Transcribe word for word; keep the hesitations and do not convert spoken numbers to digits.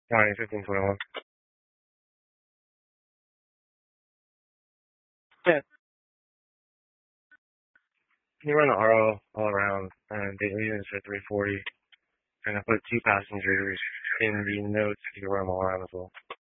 Nine fifteen twenty one. Yeah, you run the R O all around, and the units are three forty. And I put two passengers in the notes if you run them all around as well.